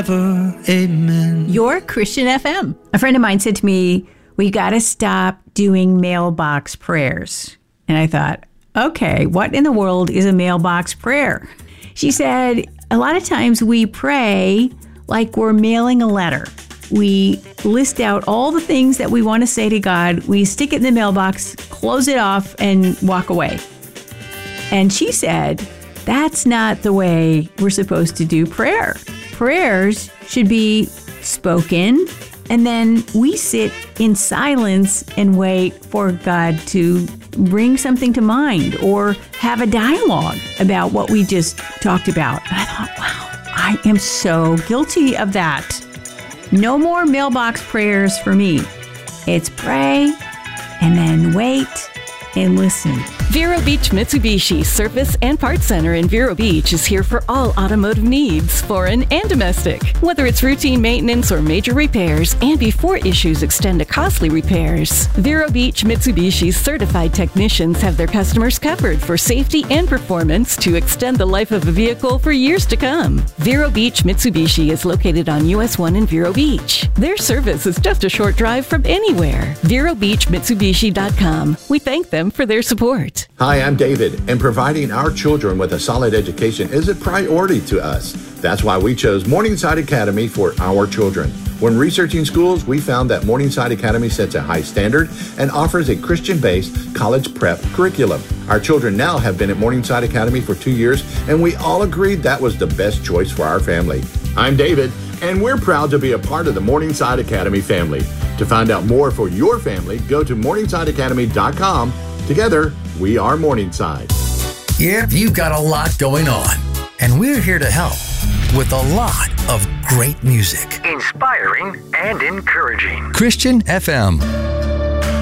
forever. Amen. Your Christian FM. A friend of mine said to me, we got to stop doing mailbox prayers. And I thought, okay, what in the world is a mailbox prayer? She said, a lot of times we pray like we're mailing a letter. We list out all the things that we want to say to God. We stick it in the mailbox, close it off, and walk away. And she said, that's not the way we're supposed to do prayer. Prayers should be spoken, and then we sit in silence and wait for God to bring something to mind or have a dialogue about what we just talked about. And I thought, wow, I am so guilty of that. No more mailbox prayers for me. It's pray and then wait and listen. Vero Beach Mitsubishi Service and Parts Center in Vero Beach is here for all automotive needs, foreign and domestic. Whether it's routine maintenance or major repairs, and before issues extend to costly repairs, Vero Beach Mitsubishi's certified technicians have their customers covered for safety and performance to extend the life of a vehicle for years to come. Vero Beach Mitsubishi is located on US 1 in Vero Beach. Their service is just a short drive from anywhere. VeroBeachMitsubishi.com. We thank them for their support. Hi, I'm David, and providing our children with a solid education is a priority to us. That's why we chose Morningside Academy for our children. When researching schools, we found that Morningside Academy sets a high standard and offers a Christian-based college prep curriculum. Our children now have been at Morningside Academy for 2 years, and we all agreed that was the best choice for our family. I'm David, and we're proud to be a part of the Morningside Academy family. To find out more for your family, go to MorningsideAcademy.com. Together, we are Morningside. Yep, you've got a lot going on, and we're here to help with a lot of great music. Inspiring and encouraging. Christian FM.